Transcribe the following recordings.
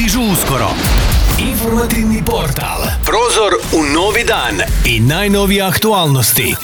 stižu uskoro. Informativni portal. Prozor u novi dan i najnovije aktualnosti.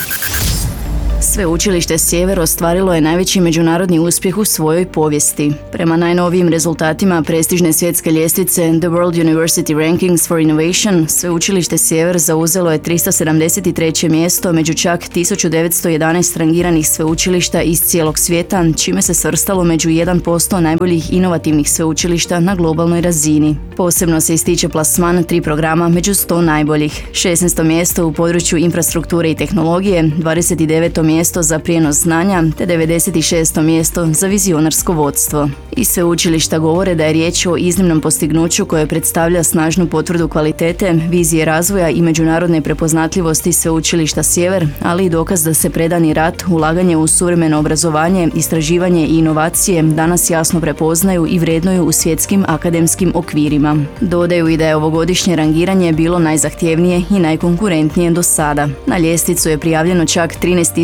Sveučilište Sjever ostvarilo je najveći međunarodni uspjeh u svojoj povijesti. Prema najnovijim rezultatima prestižne svjetske ljestvice The World University Rankings for Innovation, Sveučilište Sjever zauzelo je 373. mjesto među čak 1911 rangiranih sveučilišta iz cijelog svijeta, čime se svrstalo među 1% najboljih inovativnih sveučilišta na globalnoj razini. Posebno se ističe plasman 3 programa među 100 najboljih. 16. mjesto u području infrastrukture i tehnologije, 29. mjesto za prijenos znanja, te 96. mjesto za vizionarsko vodstvo. I sveučilišta govore da je riječ o iznimnom postignuću koje predstavlja snažnu potvrdu kvalitete, vizije razvoja i međunarodne prepoznatljivosti Sveučilišta Sjever, ali i dokaz da se predani rad, ulaganje u suvremeno obrazovanje, istraživanje i inovacije danas jasno prepoznaju i vrednuju u svjetskim akademskim okvirima. Dodaju i da je ovogodišnje rangiranje bilo najzahtjevnije i najkonkurentnije do sada. Na ljestvicu je prijavljeno čak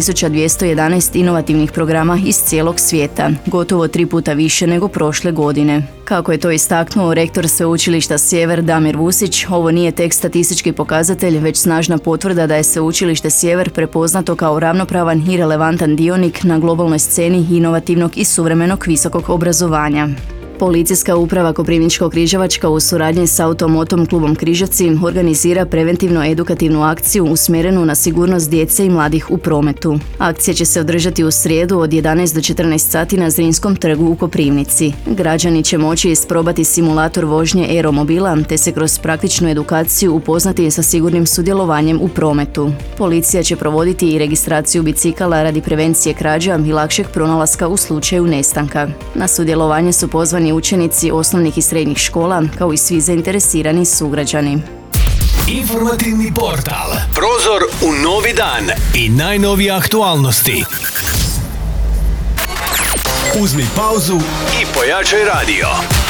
13.211 inovativnih programa iz cijelog svijeta, gotovo 3 puta više nego prošle godine. Kako je to istaknuo rektor Sveučilišta Sjever Damir Vusić, ovo nije tek statistički pokazatelj, već snažna potvrda da je Sveučilište Sjever prepoznato kao ravnopravan i relevantan dionik na globalnoj sceni inovativnog i suvremenog visokog obrazovanja. Policijska uprava Koprivničko-križevačka u suradnji s Automotom klubom Križevci organizira preventivno-edukativnu akciju usmjerenu na sigurnost djece i mladih u prometu. Akcija će se održati u srijedu od 11 do 14 sati na Zrinskom trgu u Koprivnici. Građani će moći isprobati simulator vožnje aeromobila te se kroz praktičnu edukaciju upoznati sa sigurnim sudjelovanjem u prometu. Policija će provoditi i registraciju bicikala radi prevencije krađa i lakšeg pronalaska u slučaju nestanka. Na sudjelovanje su pozvani učenici osnovnih i srednjih škola, kao i svi zainteresirani sugrađani. Informativni portal. Prozor u novi dan i najnovije aktualnosti. Uzmi pauzu i pojačaj radio.